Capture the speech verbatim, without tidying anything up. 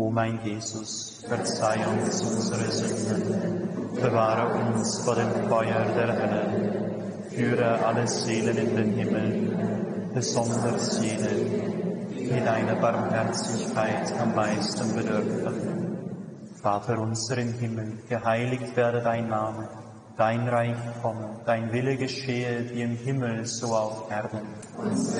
O mein Jesus, verzeih uns unsere Sünden, bewahre uns vor dem Feuer der Hölle, führe alle Seelen in den Himmel, besonders jene, die deiner Barmherzigkeit am meisten bedürfen. Vater unser im Himmel, geheiligt werde dein Name, dein Reich komme, dein Wille geschehe, wie im Himmel so auf Erden.